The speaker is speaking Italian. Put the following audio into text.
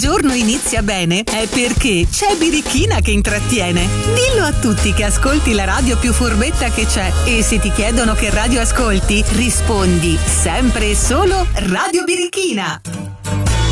giorno inizia bene è perché c'è Birichina che intrattiene. Dillo a tutti che ascolti la radio più furbetta che c'è e se ti chiedono che radio ascolti, rispondi sempre e solo Radio Birichina.